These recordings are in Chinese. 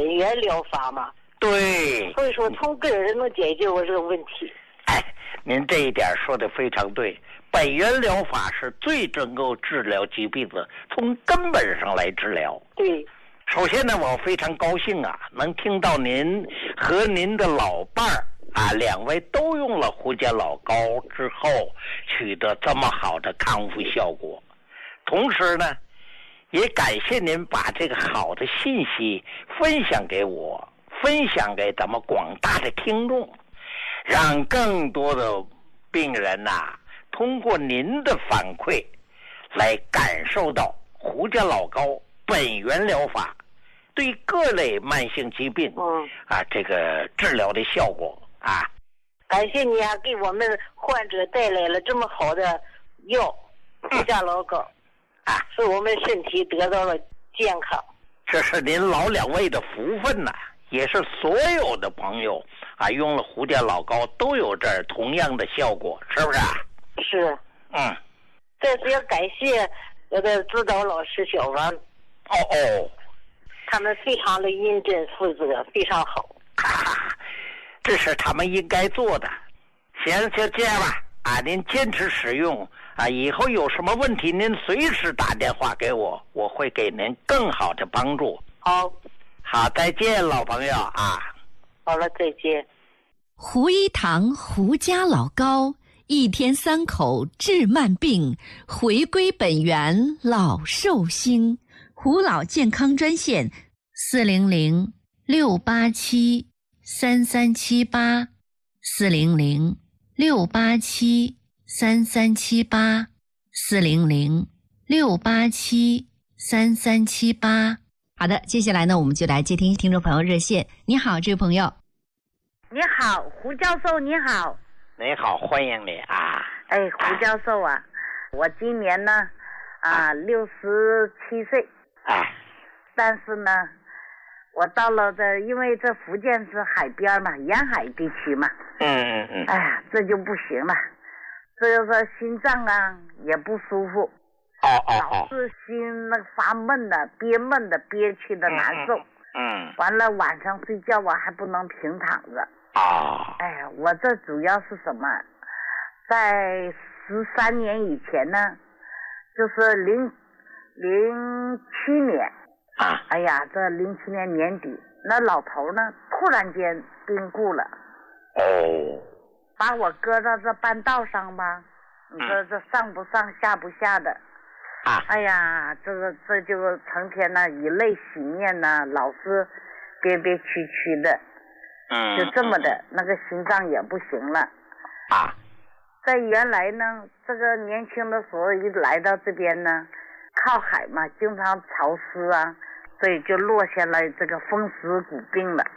源疗法嘛。 对， 所以说从根儿能解决我这个问题。 哎，您这一点说的非常对，本源疗法是最能够治疗疾病的，从根本上来治疗。 对， 首先呢，我非常高兴啊，能听到您和您的老伴儿啊，两位都用了胡家老膏之后，取得这么好的康复效果。同时呢，也感谢您把这个好的信息分享给我，分享给咱们广大的听众，让更多的病人通过您的反馈来感受到胡家老膏本源疗法对各类慢性疾病这个治疗的效果啊。 感谢你啊，给我们患者带来了这么好的药胡家老膏使我们身体得到了健康。 这是您老两位的福分也是所有的朋友用了胡家老膏都有这同样的效果，是不是啊？ 是。再次要感谢我的指导老师小王。他们非常的认真负责，非常好。 这是他们应该做的。行，就这样吧。您坚持使用以后有什么问题您随时打电话给我，我会给您更好的帮助。好，再见，老朋友好了，再见。 胡一堂胡家老膏，1天3口治慢病，回归本源老寿星。胡老健康专线400-687-3378 400-687-3378 400-687-3378。好的，接下来呢，我们就来接听听众朋友热线。你好，这位朋友。 你好，胡教授，你好。 你好，欢迎你胡教授我今年呢67岁。但是呢，我到了因为这福建是海边嘛，沿海地区嘛。这就不行了，这个心脏也不舒服。老是心发闷的，憋闷的，憋屈的难受。完了晚上睡觉还不能平躺着。我这主要是什么？在13年以前呢，就是07年。这07年年底，那老头呢突然间病故了。把我搁到这半道上吧，你说这上不上下不下的。这就成天以泪洗面老是憋憋屈屈的。就这么的，那个心脏也不行了。在原来呢，这个年轻的时候一来到这边呢，靠海嘛，经常潮湿所以就落下了这个风湿骨病了。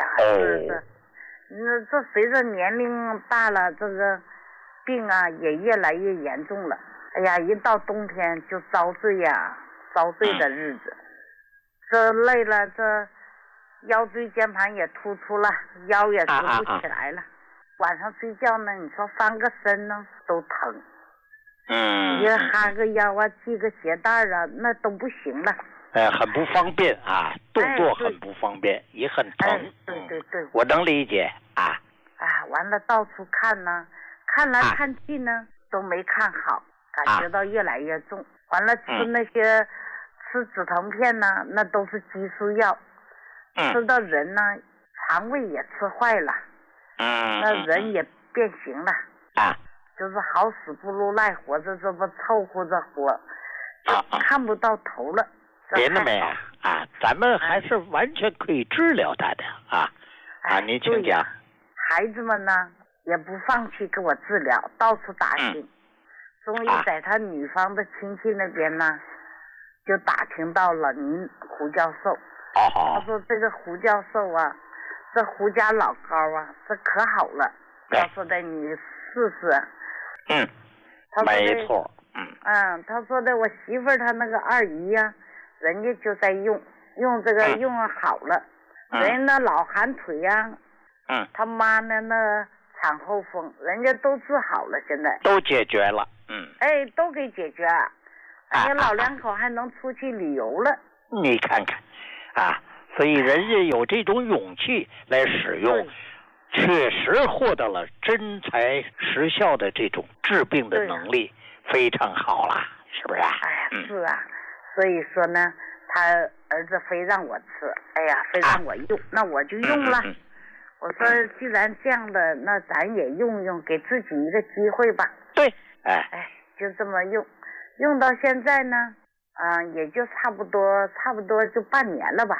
这随着年龄大了，这个病也越来越严重了。一到冬天就遭罪的日子。这累了，这腰椎间盘也突出了，腰也直不起来了。晚上睡觉呢，你说翻个身呢都疼。一哈个腰系个鞋带那都不行了。 很不方便动作很不方便，也很疼。 对， 我能理解完了到处看呢，看来看去呢都没看好，感觉到越来越重。完了吃那些吃止疼片呢，那都是激素药。吃到人呢肠胃也吃坏了。那人也变形了。就是好死不如赖活着，这不凑合着活，看不到头了。 别的没咱们还是完全可以治疗他的您请讲。 孩子们呢也不放弃给我治疗，到处打听。终于在他女方的亲戚那边呢就打听到了您胡教授。他说这个胡教授这胡家老膏这可好了，他说的你试试。 没错。 他说的我媳妇儿她那个二姨人家就在用这个用好了。人家那老寒腿他妈呢那产后风，人家都治好了，现在都解决了。 都给解决了。人家老两口还能出去旅游了。 你看看所以人家有这种勇气来使用，确实获得了真材实效的这种治病的能力，非常好啦，是不是啊？ 哎呀，是啊，所以说呢，他儿子非让我吃，哎呀，非让我用，那我就用了。我说既然这样的，那咱也用用，给自己一个机会吧。 对， 就这么用到现在呢，也就差不多就半年了吧。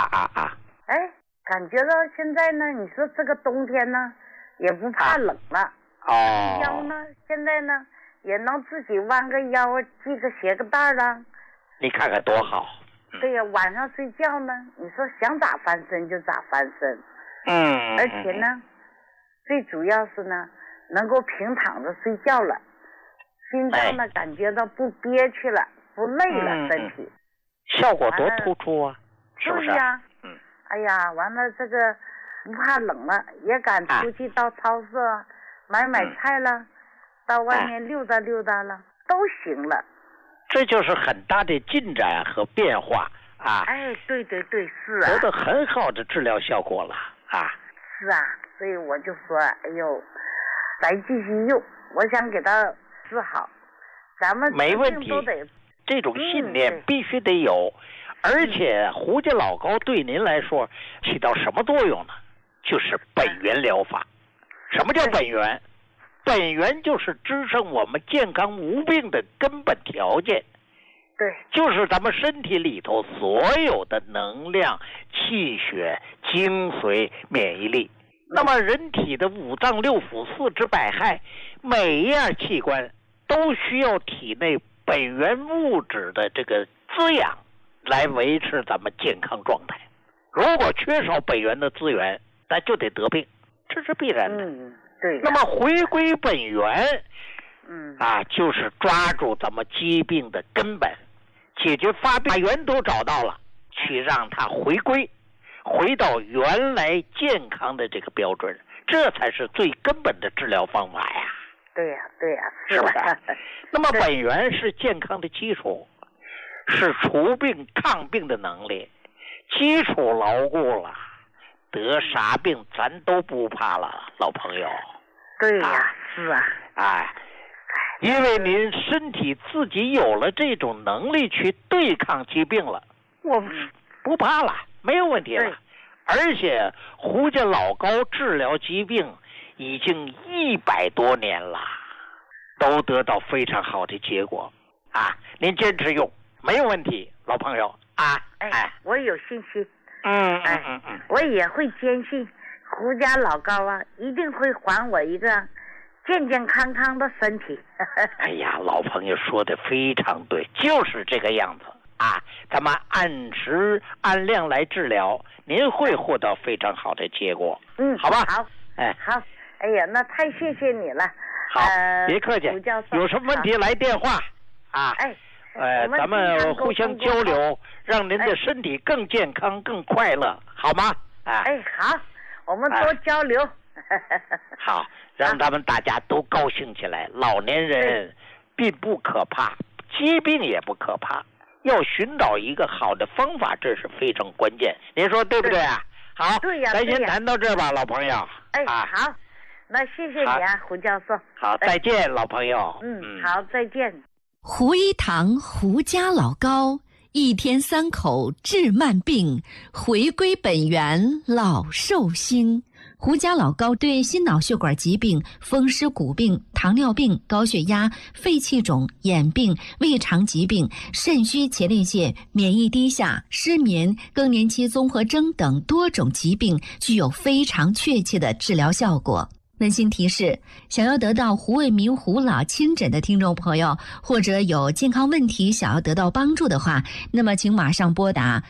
感觉到现在呢，你说这个冬天呢，也不怕冷了。腰呢，现在呢也能自己弯个腰，系个鞋个带了。 你看看多好。 对呀，晚上睡觉呢，你说想咋翻身就咋翻身。而且呢，最主要是呢，能够平躺着睡觉了，心脏呢感觉到不憋屈了，不累了，身体效果多突出啊，是不是？ 对呀，哎呀，完了这个不怕冷了，也敢出去到超市买菜了，到外面溜达溜达了，都行了。 这就是很大的进展和变化啊！ 对，是啊， 得到很好的治疗效果了啊！ 是啊，所以我就说，咱继续用，我想给他治好，咱们没问题，这种信念必须得有，而且胡家老高对您来说起到什么作用呢？就是本源疗法。什么叫本源？本源就是支撑我们健康无病的根本条件。 对， 就是咱们身体里头所有的能量、气血、精髓、免疫力。那么人体的五脏六腑、四肢百骸，每一样器官都需要体内本源物质的这个滋养，来维持咱们健康状态。如果缺少本源的资源，那就得得病，这是必然的。 对。 那么回归本源，就是抓住咱们疾病的根本，解决发病，把源头找到了，去让它回到原来健康的这个标准，这才是最根本的治疗方法呀。 对呀， 是不是？那么本源是健康的基础，是除病抗病的能力，基础牢固了，得啥病咱都不怕了，老朋友。 对呀，是啊。 因为您身体自己有了这种能力去对抗疾病了，我不怕了，没有问题了。而且胡家老高治疗疾病已经100多年了，都得到非常好的结果您坚持用没有问题，老朋友我有信心。我也会坚信胡家老高一定会还我一个健健康康的身体。 哎呀，老朋友说的非常对，就是这个样子咱们按时按量来治疗，您会获得非常好的结果。好吧。 好。好。哎呀，那太谢谢你了。 好，别客气。有什么问题来电话咱们互相交流，让您的身体更健康、更快乐，好吗？ 好，我们多交流。 好，让咱们大家都高兴起来。老年人并不可怕，疾病也不可怕，要寻找一个好的方法，这是非常关键。您说对不对啊？好，咱先谈到这吧，老朋友。 好，那谢谢你胡教授。 好，再见，老朋友。 好，再见。 胡一堂胡家老高，一天3口治慢病，回归本源老寿星。胡家老高对心脑血管疾病、风湿骨病、糖尿病、高血压、肺气肿、眼病、胃肠疾病、肾虚前列腺、免疫低下、失眠、更年期综合征等多种疾病具有非常确切的治疗效果。温馨提示：想要得到胡卫民胡老亲诊的听众朋友，或者有健康问题想要得到帮助的话，那么请马上拨打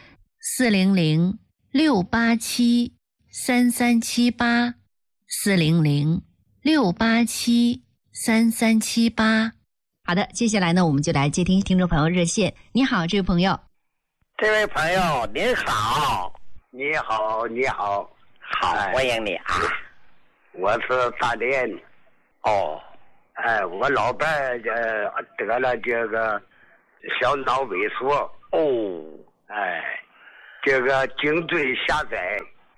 400-687-3378 400-687-3378。好的，接下来呢，我们就来接听听众朋友热线。你好，这位朋友。 这位朋友您好。 你好。 好，欢迎你我是大连。我老伴得了这个小脑萎缩。 这个颈椎下载。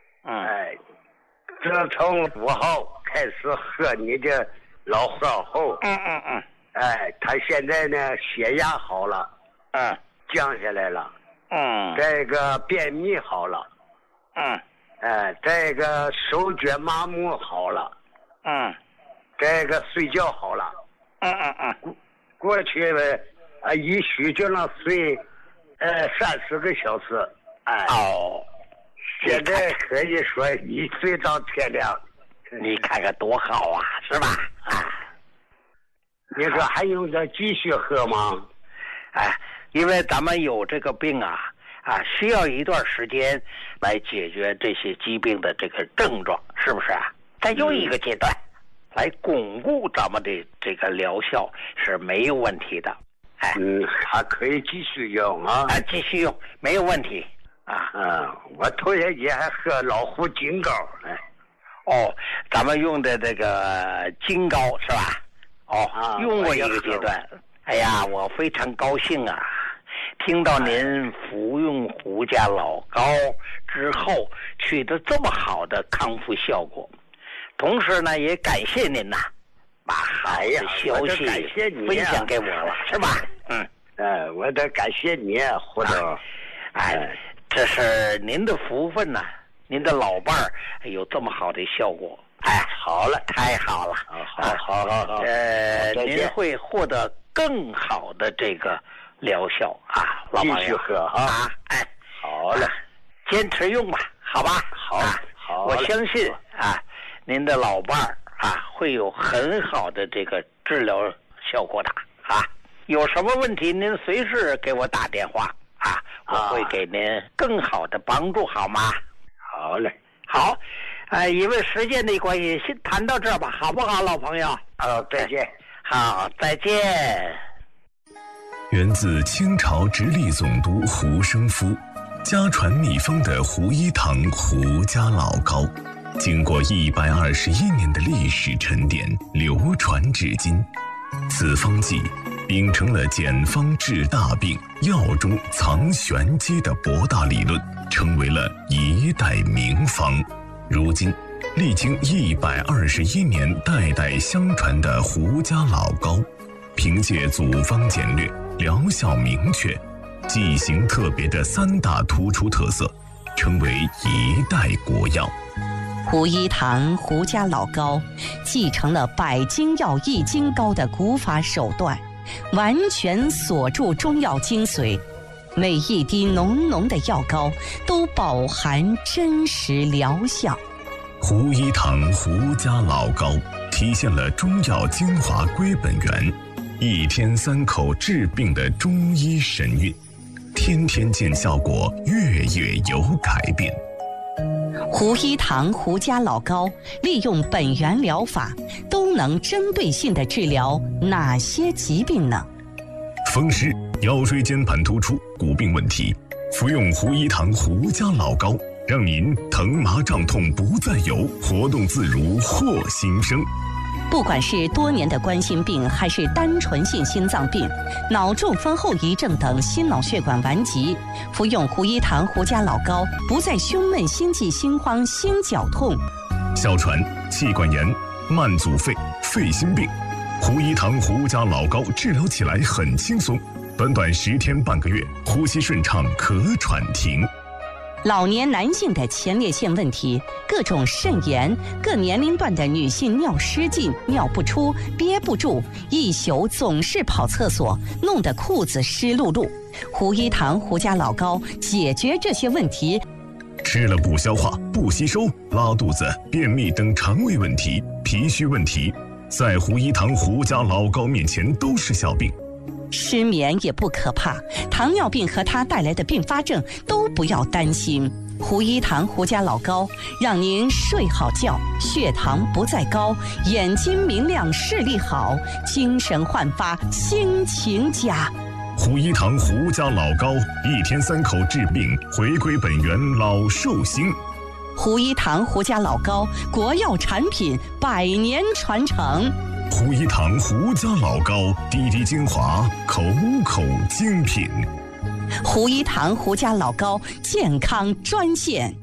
自从5号开始喝你的老喝后，他现在呢血压好了，降下来了，这个便秘好了，这个手脚麻木好了，这个睡觉好了，过去一宿就能睡30个小时，现在可以说一睡到天亮。 你看看多好啊，是吧？ 你说还用着继续喝吗？ 因为咱们有这个病需要一段时间来解决这些疾病的这个症状，是不是啊？再用一个阶段来巩固咱们的这个疗效是没有问题的。 还可以继续用继续用没有问题我头些节还喝老虎金膏咱们用的这个金膏是吧？用过一个阶段。哎呀，我非常高兴听到您服用胡家老膏之后取得这么好的康复效果，同时呢也感谢您把好的消息分享给我了，是吧？ 我得感谢你，胡总。 这是您的福分您的老伴儿有这么好的效果。好了，太好了。好。您会获得更好的这个疗效老朋友。 继续喝好了， 坚持用吧，好吧？好，我相信您的老伴儿会有很好的这个治疗效果的有什么问题您随时给我打电话我会给您更好的帮助，好吗？ 好嘞。 好，因为时间的关系，先谈到这儿吧，好不好，老朋友？ 再见。 好，再见。 源自清朝直隶总督胡生夫，家传秘方的胡一堂胡家老膏，经过121年的历史沉淀，流传至今。此方剂秉承了简方治大病、药中藏玄机的博大理论，成为了一代名方。如今历经121年代代相传的胡家老膏，凭借组方简略、疗效明确、剂型特别的3大突出特色，成为一代国药。 胡一堂胡家老膏继承了百金药益精膏的古法手段，完全锁住中药精髓，每一滴浓浓的药膏都饱含真实疗效。 胡一堂胡家老膏体现了中药精华归本源，1天3口治病的中医神韵，天天见效果，月月有改变。 胡一堂胡家老膏利用本源疗法，都能针对性地治疗哪些疾病呢？ 风湿、腰椎间盘突出、骨病问题，服用胡一堂胡家老膏，让您疼麻胀痛不再有，活动自如获新生。 不管是多年的冠心病，还是单纯性心脏病、脑中风后遗症等心脑血管顽疾，服用胡一堂胡家老膏，不再胸闷、心悸、心慌、心绞痛。 哮喘、气管炎、慢阻肺、肺心病，胡一堂胡家老膏治疗起来很轻松，短短10天半个月，呼吸顺畅，咳喘停。 老年男性的前列腺问题、各种肾炎、各年龄段的女性尿失禁、尿不出、憋不住，一宿总是跑厕所，弄得裤子湿漉漉。胡一堂胡家老膏解决这些问题。 吃了不消化、不吸收、拉肚子、便秘等肠胃问题、脾虚问题，在胡一堂胡家老膏面前都是小病。 失眠也不可怕，糖尿病和它带来的并发症都不要担心。胡一堂胡家老膏让您睡好觉，血糖不再高，眼睛明亮，视力好，精神焕发，心情佳。 胡一堂胡家老膏，1天3口治病，回归本源，老寿星。 胡一堂胡家老膏，国药产品，100年传承。 胡一堂胡家老膏，滴滴精华，口口精品。 胡一堂胡家老高健康专线